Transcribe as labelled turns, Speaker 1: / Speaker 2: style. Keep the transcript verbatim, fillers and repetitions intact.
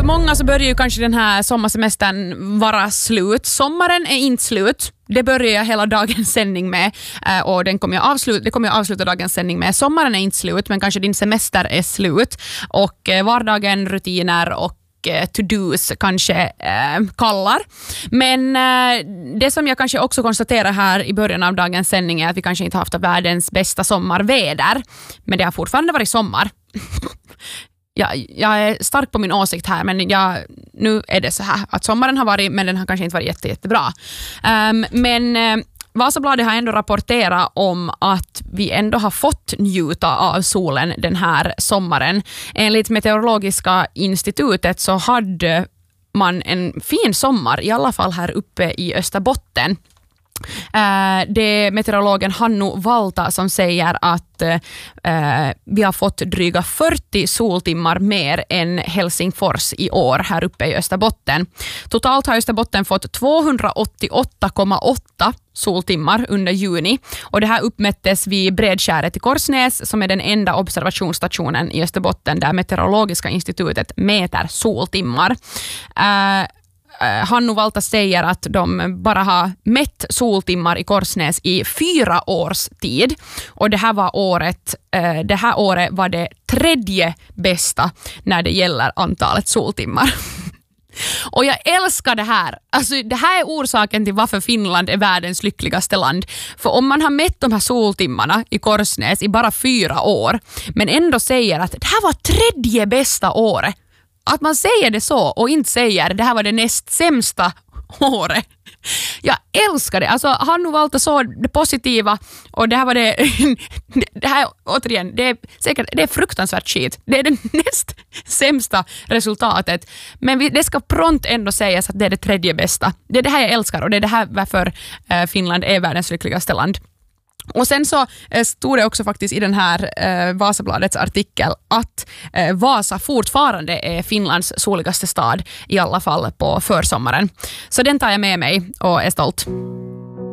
Speaker 1: många så börjar ju kanske den här sommarsemestern vara slut. Sommaren är inte slut. Det börjar jag hela dagens sändning med och den kommer jag avsluta, det kommer jag avsluta dagens sändning med. Sommaren är inte slut, men kanske din semester är slut. Och vardagen, rutiner och to-dos kanske eh, kallar. Men eh, det som jag kanske också konstaterar här i början av dagens sändning är att vi kanske inte haft världens bästa sommarväder. Men det har fortfarande varit sommar. jag, jag är stark på min åsikt här, men jag, nu är det så här att sommaren har varit, men den har kanske inte varit jätte, jättebra. Um, men eh, Vasabladet har ändå rapporterat om att vi ändå har fått njuta av solen den här sommaren. Enligt Meteorologiska institutet så hade man en fin sommar, i alla fall här uppe i Österbotten. Uh, det är meteorologen Hannu Valta som säger att uh, vi har fått dryga fyrtio soltimmar mer än Helsingfors i år här uppe i Österbotten. Totalt har Österbotten fått tvåhundraåttioåtta komma åtta soltimmar under juni och det här uppmättes vid Bredskäret i Korsnäs som är den enda observationsstationen i Österbotten där Meteorologiska institutet mäter soltimmar. Uh, Hannu Valta säger att de bara har mätt soltimmar i Korsnäs i fyra års tid och det här var året det här året var det tredje bästa när det gäller antalet soltimmar. Och jag älskar det här. Alltså, det här är orsaken till varför Finland är världens lyckligaste land. För om man har mätt de här soltimmarna i Korsnäs i bara fyra år men ändå säger att det här var tredje bästa året. Att man säger det så och inte säger det här var det näst sämsta året. Jag älskar det. Alltså Hannu Valta så det positiva och det här var det det här återigen, det är säkert det är fruktansvärt skit. Det är det näst sämsta resultatet. Men vi, det ska prompt ändå sägas att det är det tredje bästa. Det är det här jag älskar och det är det här varför Finland är världens lyckligaste land. Och sen så eh, stod det också faktiskt i den här eh, Vasabladets artikel att eh, Vasa fortfarande är Finlands soligaste stad, i alla fall på försommaren. Så den tar jag med mig och är stolt.